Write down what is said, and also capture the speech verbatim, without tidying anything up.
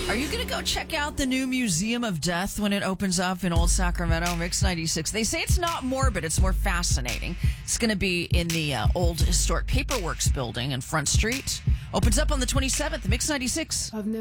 Are you going to go check out the new Museum of Death when it opens up in Old Sacramento? Mix ninety-six. They say it's not morbid, it's more fascinating. It's going to be in the uh, old historic Paperworks building in Front Street. Opens up on the twenty-seventh. Mix ninety-six.